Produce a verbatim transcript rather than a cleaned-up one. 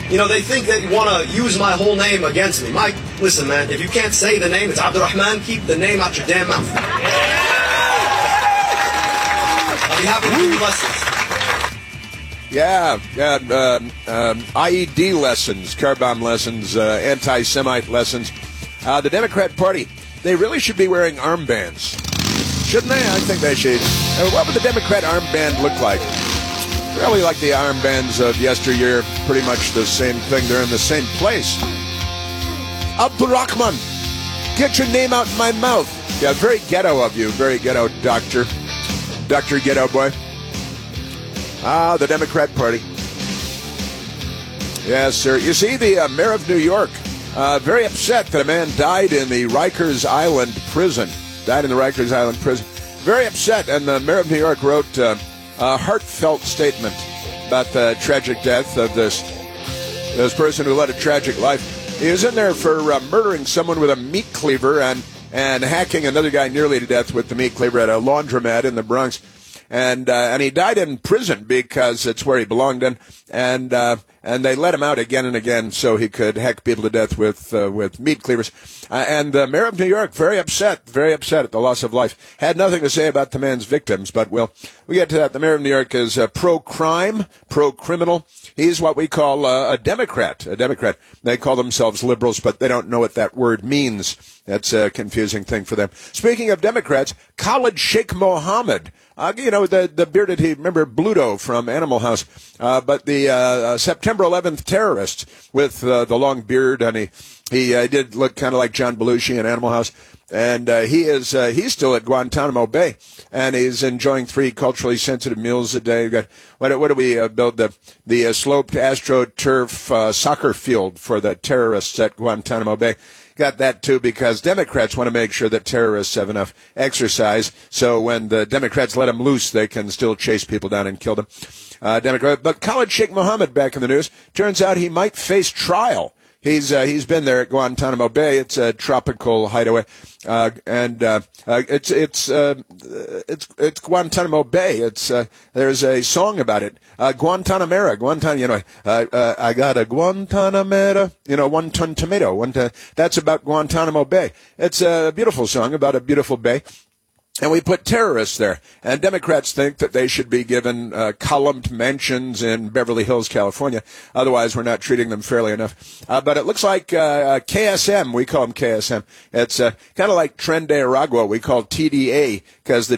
You know, they think that you want to use my whole name against me. Mike, listen, man, if you can't say the name, it's Abdurrahman, keep the name out your damn mouth. I'll be happy to give you lessons. Yeah, yeah uh, um, I E D lessons, car bomb lessons, uh, anti-Semite lessons. Uh, the Democrat Party, they really should be wearing armbands. Shouldn't they? I think they should. Uh, what would the Democrat armband look like? Really like the armbands of yesteryear, pretty much the same thing. They're in the same place. Abdurrahman, get your name out in my mouth. Yeah, very ghetto of you, very ghetto, doctor. Doctor Ghetto Boy. Ah, the Democrat Party. Yes, sir. You see, the uh, mayor of New York, uh, very upset that a man died in the Rikers Island prison. Died in the Rikers Island prison. Very upset, and the mayor of New York wrote uh, a heartfelt statement about the tragic death of this, this person who led a tragic life. He was in there for uh, murdering someone with a meat cleaver and, and hacking another guy nearly to death with the meat cleaver at a laundromat in the Bronx. And uh, and he died in prison because it's where he belonged in, and uh, and they let him out again and again so he could hack people to death with uh, with meat cleavers. Uh, and the mayor of New York, very upset, very upset at the loss of life. Had nothing to say about the man's victims, but we'll we get to that. The mayor of New York is uh, pro-crime, pro-criminal. He's what we call uh, a Democrat. A Democrat. They call themselves liberals, but they don't know what that word means. That's a confusing thing for them. Speaking of Democrats, Khalid Sheikh Mohammed. Uh, you know, the, the bearded, he, remember Bluto from Animal House, uh, but the, uh, September eleventh terrorist with, uh, the long beard, and he, he, uh, did look kind of like John Belushi in Animal House, and, uh, he is, uh, he's still at Guantanamo Bay, and he's enjoying three culturally sensitive meals a day. We've got, what, what do we, uh, build the, the, uh, sloped AstroTurf, uh, soccer field for the terrorists at Guantanamo Bay. Got that, too, because Democrats want to make sure that terrorists have enough exercise, so when the Democrats let them loose, they can still chase people down and kill them. Uh, Democrat, but Khalid Sheikh Mohammed back in the news. Turns out he might face trial. He's uh, he's been there at Guantanamo Bay. It's a tropical hideaway, uh, and uh, uh, it's it's uh, it's it's Guantanamo Bay. It's uh, there's a song about it. Uh, Guantanamera, Guantanamo. You know, uh, uh, I got a Guantanamera. You know, one ton tomato. One ton. That's about Guantanamo Bay. It's a beautiful song about a beautiful bay. And we put terrorists there. And Democrats think that they should be given uh, columned mansions in Beverly Hills, California. Otherwise, we're not treating them fairly enough. Uh, but it looks like uh, K S M. We call them K S M. It's uh, kind of like Tren de Aragua. We call T D A because the